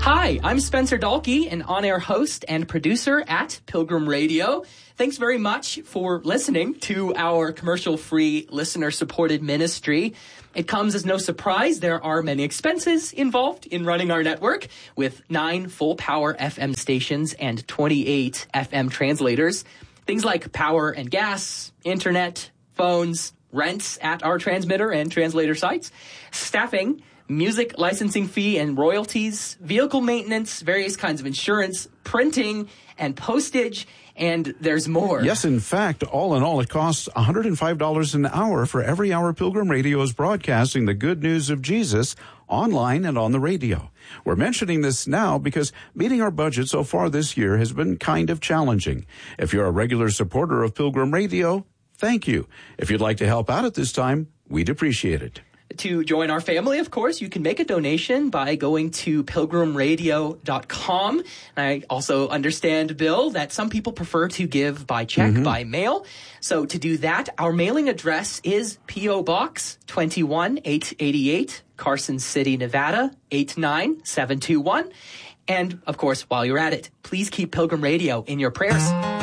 Hi, I'm Spencer Dahlke, an on-air host and producer at Pilgrim Radio. Thanks very much for listening to our commercial-free, listener-supported ministry. It comes as no surprise there are many expenses involved in running our network, with 9 full-power FM stations and 28 FM translators. Things like power and gas, internet, phones, rents at our transmitter and translator sites, staffing, music licensing fee and royalties, vehicle maintenance, various kinds of insurance, printing, and postage, and there's more. Yes, in fact, all in all, it costs $105 an hour for every hour Pilgrim Radio is broadcasting the good news of Jesus online and on the radio. We're mentioning this now because meeting our budget so far this year has been kind of challenging. If you're a regular supporter of Pilgrim Radio, thank you. If you'd like to help out at this time, we'd appreciate it. To join our family, of course, you can make a donation by going to pilgrimradio.com. I also understand, Bill, that some people prefer to give by check, by mail. So to do that, our mailing address is P.O. Box 21888, Carson City, Nevada, 89721. And, of course, while you're at it, please keep Pilgrim Radio in your prayers.